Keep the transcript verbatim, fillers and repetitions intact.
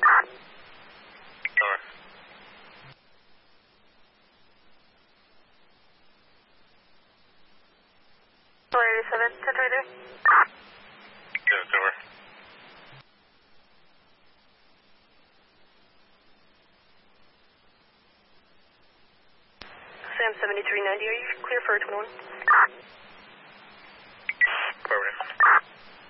Over. four eighty-seven, ten twenty-three. Good, it's over. Sam seventy-three ninety, are you clear for twenty-one?